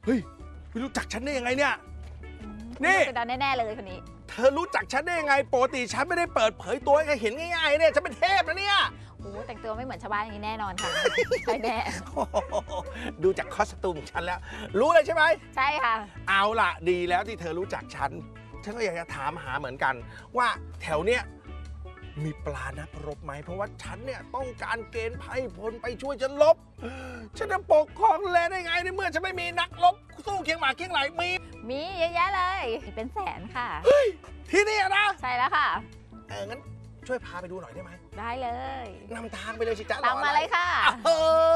เฮ้ยไม่รู้จักฉันได้ยังไงเนี่ยนี่เป็นดาวแน่ๆเลยคนนี้เธอรู้จักฉันได้ยังไงปกติฉันไม่ได้เปิดเผยตัวให้ใครเห็นง่ายๆเนี่ยฉันเป็นเทพนะเนี่ยโอ้แต่งตัวไม่เหมือนชาวบ้านอย่างนี้แน่นอนค่ะใช่แน่ดูจากคอสตูมฉันแล้ว รู้เลยใช่ไหมใช่ค่ะเอาล่ะดีแล้วที่เธอรู้จักฉันก็อยากจะถามหาเหมือนกัน ว่าแถวเนี้ยมีปลานักรบไหมเพราะว่าฉันเนี่ยต้องการเกณฑ์ไพร่พลไปช่วยฉันรบฉันจะปกครองแลได้ไงในเมื่อฉันไม่มีนักรบสู้เคียงหมากเคียงไหลมีเยอะแยะเลยเป็นแสนค่ะที่นี่นะใช่แล้วค่ะงั้นช่วยพาไปดูหน่อยได้ไหมได้เลยนำทางไปเลยสิจ๊ะตามมาเลยค่ะ